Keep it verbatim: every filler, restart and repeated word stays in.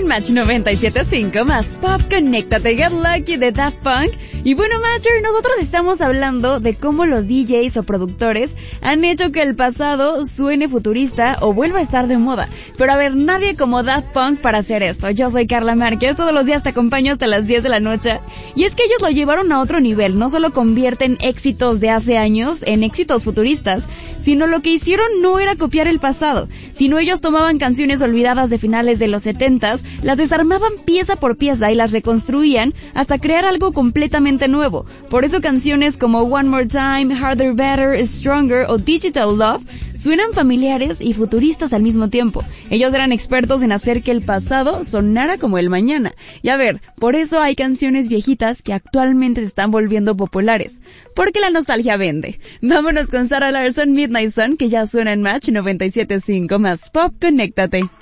Match noventa y siete punto cinco más Pop, conéctate, Get Lucky de Daft Punk. Y bueno, Matcher, nosotros estamos hablando de cómo los D Js o productores han hecho que el pasado suene futurista o vuelva a estar de moda. Pero a ver, nadie como Daft Punk para hacer esto. Yo soy Carla Márquez, todos los días te acompaño hasta las diez de la noche. Y es que ellos lo llevaron a otro nivel, no solo convierten éxitos de hace años en éxitos futuristas, sino lo que hicieron no era copiar el pasado, sino ellos tomaban canciones olvidadas de finales de los setentas, las desarmaban pieza por pieza y las reconstruían hasta crear algo completamente nuevo. Por eso canciones como One More Time, Harder, Better, Stronger o Digital Love suenan familiares y futuristas al mismo tiempo. Ellos eran expertos en hacer que el pasado sonara como el mañana. Y a ver, por eso hay canciones viejitas que actualmente se están volviendo populares. Porque la nostalgia vende. Vámonos con Sarah Larsson, Midnight Sun, que ya suena en Match noventa y siete punto cinco más Pop, conéctate.